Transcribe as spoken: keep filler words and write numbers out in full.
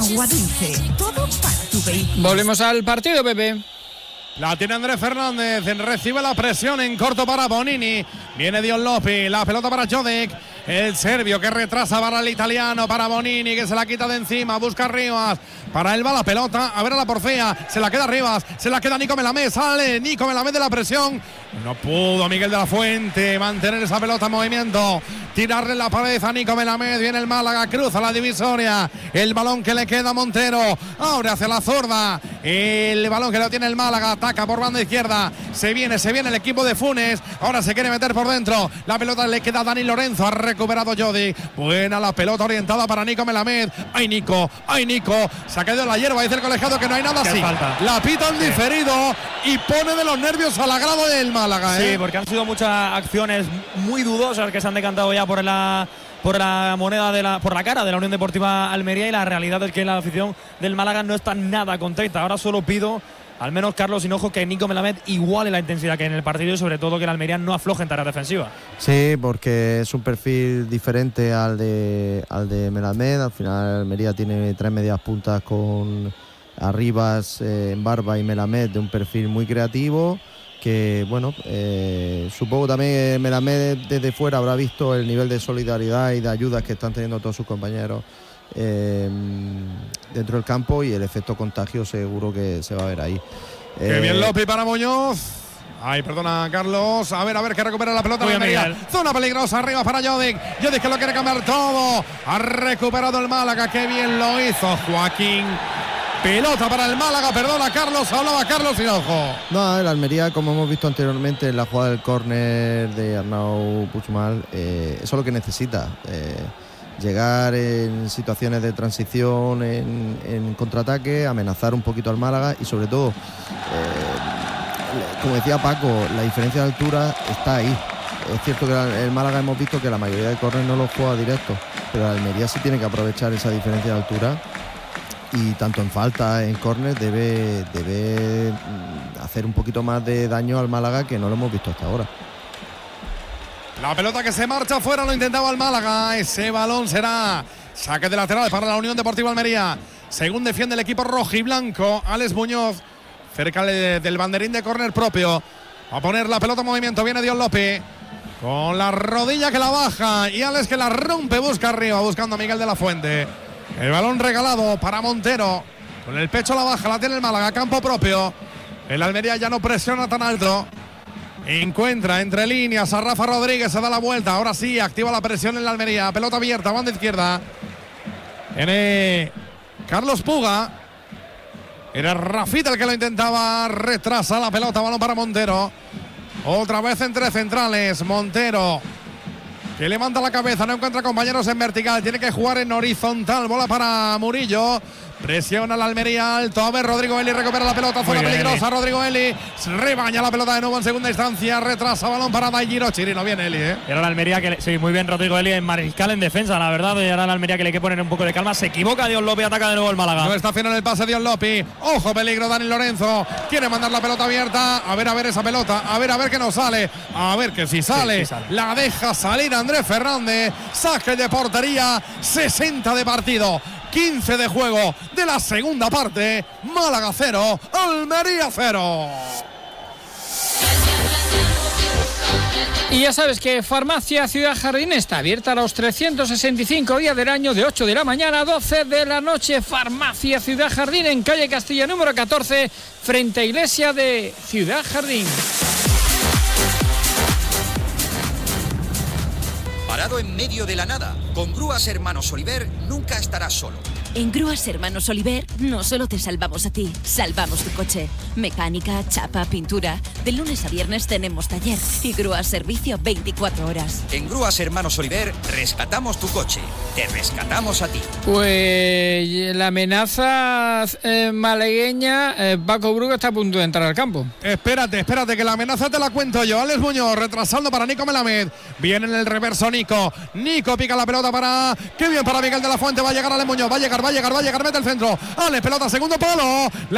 Agua dulce, todo para tu vehículo. Volvemos al partido, Pepe. La tiene Andrés Fernández, recibe la presión en corto para Bonini. Viene Dion Lopi, la pelota para Jodic. El serbio que retrasa para el italiano, para Bonini, que se la quita de encima, busca a Rivas. Para él va la pelota, a ver a la porfía, se la queda Rivas, se la queda Nico Melamed, sale Nico Melamed de la presión. No pudo Miguel de la Fuente mantener esa pelota en movimiento, tirarle la pared a Nico Melamed. Viene el Málaga, cruza la divisoria, el balón que le queda a Montero, abre hacia la zurda, el balón que lo tiene el Málaga, ataca por banda izquierda, se viene, se viene el equipo de Funes, ahora se quiere meter por dentro, la pelota le queda a Dani Lorenzo, ha recuperado Jodi, buena la pelota orientada para Nico Melamed. Ay Nico, ay Nico, se ha caído la hierba, dice el colegiado que no hay nada así, falta. La pita en diferido y pone de los nervios al agrado del Málaga, ¿eh? Sí, porque han sido muchas acciones muy dudosas que se han decantado ya por la por la moneda de la por la cara de la Unión Deportiva Almería, y la realidad es que la afición del Málaga no está nada contenta. Ahora solo pido, al menos Carlos Hinojo, que Nico Melamed iguale la intensidad que en el partido, y sobre todo que el Almería no afloje en tarea defensiva. Sí, porque es un perfil diferente al de al de Melamed. Al final Almería tiene tres medias puntas con Arribas, eh, en Barba y Melamed, de un perfil muy creativo, que bueno, eh, supongo también Melamed desde fuera habrá visto el nivel de solidaridad y de ayudas que están teniendo todos sus compañeros eh, dentro del campo, y el efecto contagio seguro que se va a ver ahí. Qué eh, bien Lopi para Muñoz. Ay, perdona, Carlos. A ver, a ver, que recupera la pelota. Zona peligrosa arriba para Jodic. Jodic que lo quiere cambiar todo. Ha recuperado el Málaga. Qué bien lo hizo Joaquín. Pelota para el Málaga, perdona Carlos, hablaba Carlos Hinojo. No, el Almería, como hemos visto anteriormente en la jugada del córner de Arnau Puigmal, eh, eso es lo que necesita. Eh, llegar en situaciones de transición, en, en contraataque, amenazar un poquito al Málaga, y sobre todo, eh, como decía Paco, la diferencia de altura está ahí. Es cierto que el Málaga hemos visto que la mayoría de córner no los juega directo, pero el Almería sí tiene que aprovechar esa diferencia de altura, y tanto en falta, en córner, debe, debe hacer un poquito más de daño al Málaga, que no lo hemos visto hasta ahora. La pelota que se marcha fuera, lo intentaba el Málaga. Ese balón será saque de lateral para la Unión Deportiva Almería. Según defiende el equipo rojiblanco, Alex Muñoz, cerca del banderín de córner propio. Va a poner la pelota en movimiento, viene Dion Lopi, con la rodilla que la baja, y Alex que la rompe, busca arriba, buscando a Miguel de la Fuente. El balón regalado para Montero, con el pecho a la baja, la tiene el Málaga, campo propio. El Almería ya no presiona tan alto. Encuentra entre líneas a Rafa Rodríguez, se da la vuelta. Ahora sí, activa la presión en la Almería. Pelota abierta, banda izquierda. Viene Carlos Puga. Era Rafita el que lo intentaba. Retrasa la pelota, balón para Montero. Otra vez entre centrales. Montero, que levanta la cabeza, no encuentra compañeros en vertical, tiene que jugar en horizontal. Bola para Murillo, presiona la Almería alto. A ver, Rodrigo Eli recupera la pelota, zona peligrosa. Eli. Rodrigo Eli rebaña la pelota de nuevo en segunda instancia, retrasa balón para Daigiro Chirino. Bien Eli, ¿eh? Era la Almería que le, sí, muy bien Rodrigo Eli en mariscal en defensa, la verdad. Era la Almería que le hay que poner un poco de calma. Se equivoca Dion Lopi, ataca de nuevo el Málaga. No está fino en el pase Dion Lopi. Ojo, peligro Dani Lorenzo. Quiere mandar la pelota abierta. A ver, a ver esa pelota. A ver, a ver que no sale. A ver que si sale. Sí, sí sale. La deja salir Andrés Fernández. Saque de portería. sesenta de partido. quince de juego de la segunda parte. Málaga cero, Almería cero. Y ya sabes que Farmacia Ciudad Jardín está abierta a los trescientos sesenta y cinco días del año, de ocho de la mañana a doce de la noche. Farmacia Ciudad Jardín, en calle Castilla número catorce, frente a Iglesia de Ciudad Jardín. Parado en medio de la nada, con Grúas Hermanos Oliver nunca estarás solo. En Grúas Hermanos Oliver no solo te salvamos a ti, salvamos tu coche. Mecánica, chapa, pintura. De lunes a viernes tenemos taller y Grúas servicio veinticuatro horas. En Grúas Hermanos Oliver rescatamos tu coche, te rescatamos a ti. Pues la amenaza eh, malagueña, eh, Paco Brugo está a punto de entrar al campo. Espérate, espérate, que la amenaza te la cuento yo. Alex Muñoz retrasando para Nico Melamed. Viene en el reverso Nico. Nico pica la pelota para... Qué bien para Miguel de la Fuente. Va a llegar Alex Muñoz, va a llegar, va a llegar, va a llegar, mete el centro. Alex, pelota, segundo palo.